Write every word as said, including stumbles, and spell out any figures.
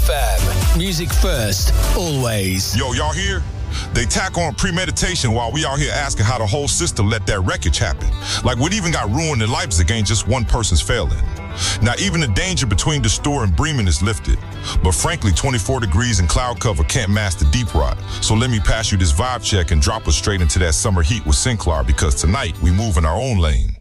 F M. Music first, always. Yo, y'all here? They tack on premeditation while we out here asking how the whole system let that wreckage happen. Like what even got ruined in Leipzig ain't just one person's failing. Now even the danger between the store and Bremen is lifted. But frankly, twenty-four degrees and cloud cover can't mask the deep rot. So let me pass you this vibe check and drop us straight into that summer heat with Sinclair, because tonight we move in our own lane.